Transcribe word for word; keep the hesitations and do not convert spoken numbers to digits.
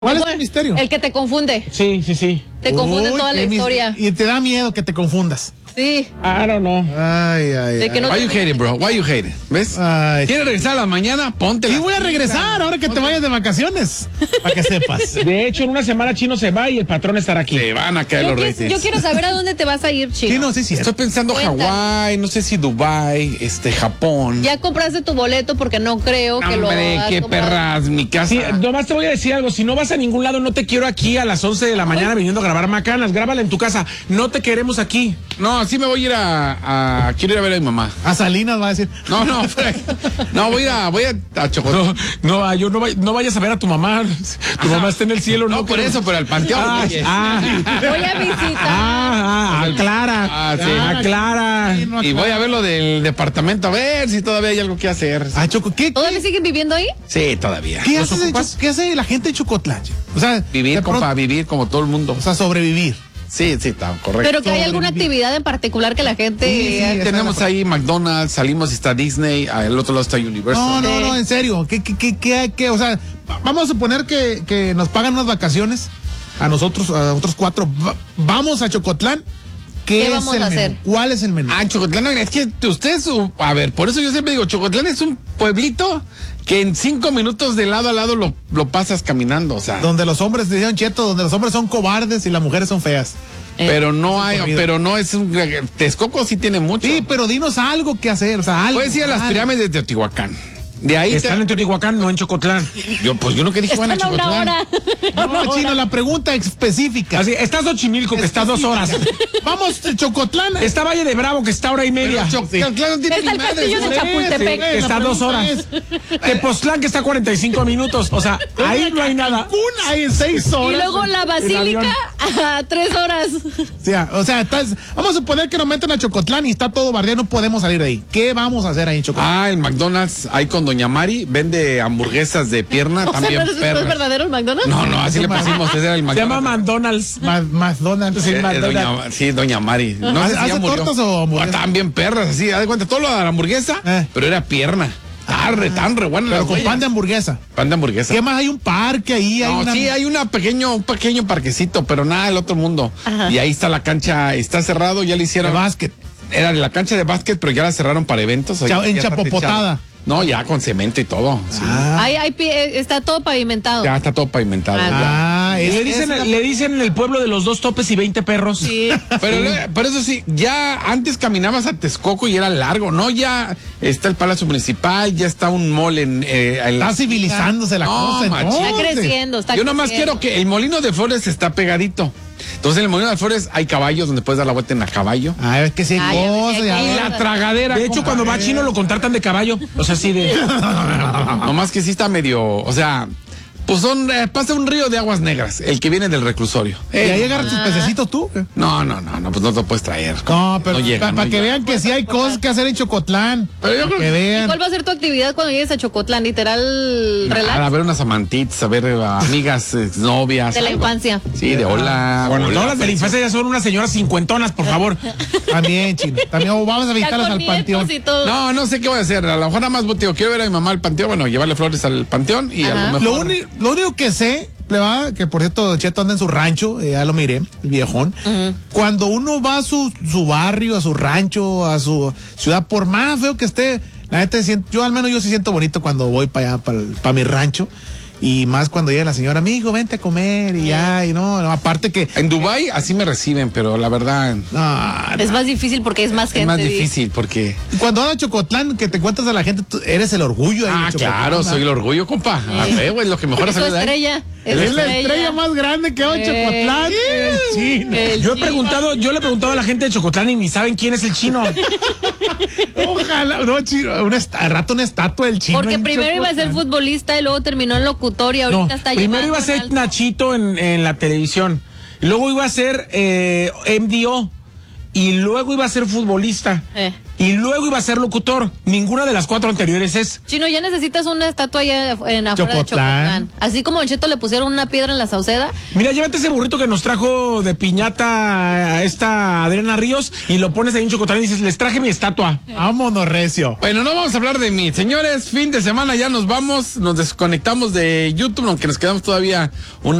¿Cuál es el misterio? El que te confunde. Sí, sí, sí. Te confunde Uy, toda la qué mis- historia. Y te da miedo que te confundas. Sí. I don't know. Ay, ay, De ay. que no Why te- you hate it, bro? Why you hate it? ¿Ves? Ay. ¿Quieres regresar a la mañana? Ponte Sí, la- voy a regresar ahora que te vayas de vacaciones. Para que sepas. De hecho, en una semana Chino se va y el patrón estará aquí. Se van a caer Yo, los qui- ratings. yo quiero saber a dónde te vas a ir, Chino. Sí, no, sí, sí. Estoy pensando Cuenta. Hawái, no sé si Dubai, este, Japón. Ya compraste tu boleto porque no creo que lo Hombre, has qué comprado. perras, mi casa. Sí, nomás te voy a decir algo, si no vas a ningún lado, no te quiero aquí a las once de la mañana viniendo a grabar macanas, grábala en tu casa, no te queremos aquí. No, sí me voy a ir a, a- quiero ir a ver a mi mamá. A Salinas va a decir. No, no, Frank. No, voy a ir a, voy a, a Chocotl. No, no, ah, yo no, vay- no vayas a ver a tu mamá, tu mamá está en el cielo. No, No, por que- eso, pero al panteón. Ah, oye. ah, Voy a visitar. ah, ah, aclara, Ah, sí. aclara. Sí, no, Y voy a ver lo del departamento, a ver si todavía hay algo que hacer. Ah, Choco, ¿qué, ¿Todavía qué, siguen viviendo ahí? Sí, todavía. qué ¿Los haces en ocupas? Cho- ¿Qué hace la gente de Chocotlán? O sea, Vivir, de pronto- compa, vivir como todo el mundo. O sea, sobrevivir. Sí, sí, está correcto. Pero que hay alguna Sobrevivir. actividad en particular que la gente... Sí, sí, eh, esa Tenemos es la- ahí McDonald's, salimos y está Disney, al otro lado está Universal. No, no, no, en serio. ¿Qué, qué, qué, qué, qué? O sea, va- vamos a suponer que, que nos pagan unas vacaciones a nosotros, a otros cuatro. Va- vamos a Chocotlán. ¿Qué, ¿Qué es vamos el a hacer? menú? ¿Cuál es el menú? Ah, Chocotlán, es que ustedes, uh, a ver, por eso yo siempre digo, Chocotlán es un pueblito que en cinco minutos de lado a lado lo, lo pasas caminando, o sea. Donde los hombres, decían Cheto, donde los hombres son cobardes y las mujeres son feas. Pero no hay, comida. pero no es un, Texcoco sí tiene mucho. Sí, pero dinos algo que hacer, o sea, algo. Puedes ir a las algo. pirámides de Teotihuacán. De ahí Están te- en Teotihuacán, no en Chocotlán. yo, pues yo no que dije van a Están a una Chocotlán. hora. No, Chino, la pregunta específica. Así, está Xochimilco, que está dos horas. Vamos a Chocotlán. Está Valle de Bravo, que está hora y media. Pero Chocotlán no tiene Está ni el madre, castillo de ¿sí? Chapultepec. Sí, Está la dos pregunta horas. es- Tepoztlán, que está cuarenta y cinco minutos. O sea, ahí no hay nada. Una en seis horas. Y luego la basílica a tres horas. O sea, o sea, estás- vamos a suponer que nos meten a Chocotlán y está todo bardeado, no podemos salir de ahí. ¿Qué vamos a hacer ahí en Chocotlán? Ah, el McDonald's, ahí con Doña Mari, vende hamburguesas de pierna, O sea, también ¿no es, ¿no es perras. verdadero el McDonald's? No, no, así le pusimos, ese era el Se llama McDonald's. McDonald's. Más, McDonald's. Eh, Sí, eh, McDonald's. doña, sí, Doña Mari. No sé ¿Hace- si ya hace murió. tortas o hamburguesas? Ah, también perras, así, haz de cuenta, todo lo de la hamburguesa, Eh. pero era pierna. Tan re, tan re buena Pero las con pan huellas. de hamburguesa. Pan de hamburguesa. ¿Qué más? Hay un parque ahí. Hay No, una... sí, hay una pequeño, un pequeño parquecito, pero nada del otro mundo. Y ahí está la cancha, está cerrado, ya le de hicieron. básquet. Era la cancha de básquet, pero ya la cerraron para eventos. Cha- Ya en está Chapopotada. techada. No, ya con cemento y todo. sí. Ah, Ahí, ahí pi- eh, está todo pavimentado. Ya está todo pavimentado. Ah, ya. ah, Y es- le dicen, es- le dicen en el pueblo de los dos topes y veinte perros. Sí. Pero, le- pero eso sí, ya antes caminabas a Texcoco y era largo, ¿no? Ya está el Palacio Municipal, ya está un mall en... eh, en la- Está civilizándose la No, cosa. machín. Está entonces. creciendo, está Yo nomás creciendo. quiero que el Molino de Flores está pegadito. Entonces en el Molino de Flores hay caballos donde puedes dar la vuelta en a caballo. Ah, es que sí hay Ay, a ver si cosas. hay ya cosas. ves. Y la tragadera. De hecho, cuando va Chino lo contratan de caballo. O sea, así de. Nomás que sí está medio, o sea, pues son, eh, pasa un río de aguas negras, el que viene del reclusorio. ¿Y Eh, ahí agarras tus pececitos tú? no, no, no, no, pues no te lo puedes traer. No, pero No llega, para no que llega. vean que sí hay cosas que hacer en Chocotlán. Pero yo Pa' creo que que- vean. ¿Cuál va a ser tu actividad cuando llegues a Chocotlán? Literal, A, a relax ver unas amantitas, a ver eh, amigas, eh, novias. de la algo. infancia. Sí, de hola. Bueno, hola, todas las de la pues. infancia ya son unas señoras cincuentonas, por favor. También, Chino. También oh, vamos a Ya visitarlas con al nietos panteón. y todo. No, no sé qué voy a hacer. A lo mejor nada más, digo, quiero ver a mi mamá al panteón. Bueno, llevarle flores al panteón y Ajá. a lo mejor. Lo, uni- lo único que sé, pleba, que por cierto, Cheto anda en su rancho, eh, ya lo miré, el viejón. Cuando uno va a su, su barrio, a su rancho, a su ciudad, por más feo que esté, la neta, siento- yo al menos yo sí siento bonito cuando voy para allá, para mi rancho. Y más cuando llega la señora, amigo, vente a comer y ya, y no, no, aparte que. En Dubái así me reciben, pero la verdad No, Es más difícil porque es más gente. es más di- difícil porque. cuando vas a Chocotlán, que te encuentras a la gente, tú eres el orgullo ahí de Ah, Chocotlán, claro, ¿verdad? soy el orgullo, compa. A ver, güey, lo que mejor Es tu hacer de ahí. estrella. Es Es la estrella más grande que hay en Eh, Chocotlán. El Chino. El Yo he Chino. preguntado, yo le he preguntado a la gente de Chocotlán y ni saben quién es el Chino. Ojalá, no, Chino, un est- al rato una estatua del Chino. Porque en primero iba a ser Chocotlán. futbolista y luego terminó en locutor y No, ahorita está primero iba a llevando ser en alto. Nachito en, en la televisión. Y luego iba a ser eh, M D O. y luego iba a ser futbolista. Eh. Y luego iba a ser locutor. Ninguna de las cuatro anteriores es. Chino, ya necesitas una estatua allá en afuera de Chocotlán. Chocotlán. Así como Don Cheto le pusieron una piedra en la Sauceda. Mira, llévate ese burrito que nos trajo de piñata a esta Adriana Ríos y lo pones ahí en Chocotlán y dices, les traje mi estatua. Vámonos, recio. Bueno, no vamos a hablar de mí. Señores, fin de semana ya nos vamos, nos desconectamos de YouTube, aunque nos quedamos todavía una